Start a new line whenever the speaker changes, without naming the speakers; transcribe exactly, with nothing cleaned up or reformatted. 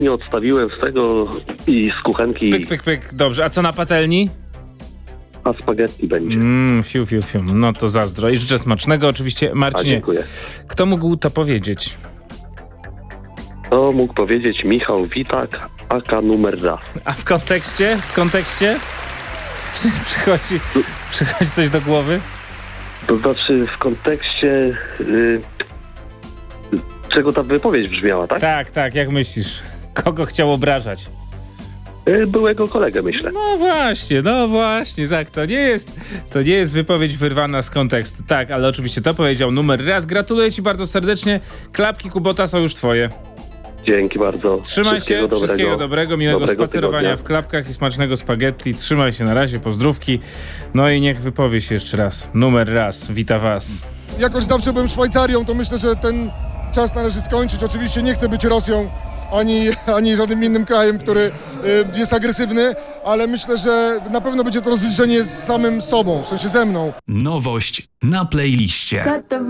Nie odstawiłem z tego i z kuchenki,
Pyk, pyk, pyk. Dobrze, a co na patelni?
a spaghetti będzie.
Mmm, fiu, fiu, fiu. No to zazdro. I życzę smacznego. Oczywiście,
A,
Marcinie,
dziękuję.
kto mógł to powiedzieć?
To mógł powiedzieć Michał Witak, A K numer raz.
A w kontekście? W kontekście? Czy przychodzi, przychodzi coś do głowy?
To znaczy w kontekście y, czego ta wypowiedź brzmiała, tak?
Tak, tak, jak myślisz? Kogo chciał obrażać?
Y, byłego kolegę, myślę.
No właśnie, no właśnie, tak, to nie jest, to nie jest wypowiedź wyrwana z kontekstu. Tak, ale oczywiście to powiedział numer raz. Gratuluję ci bardzo serdecznie. Klapki Kubota są już twoje.
Dzięki bardzo.
Trzymaj
Wszystkiego
się,
dobrego.
wszystkiego dobrego, miłego
Dobrego
spacerowania
tygodnia.
w klapkach i smacznego spaghetti. Trzymaj się, na razie, pozdrówki. No i niech wypowie się jeszcze raz. Numer raz, wita was.
Jakoś zawsze byłem Szwajcarią, to myślę, że ten czas należy skończyć. Oczywiście nie chcę być Rosją, ani, ani żadnym innym krajem, który y, jest agresywny, ale myślę, że na pewno będzie to rozliczenie z samym sobą, w sensie ze mną.
Nowość na playliście.